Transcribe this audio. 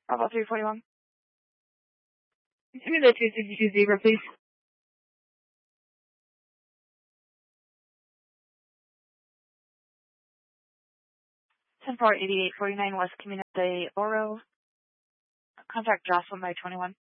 Bravo 341. Give me the 262 Zebra, please. Ten four 8849 West Camino de Oro. Contact Jocelyn by 21.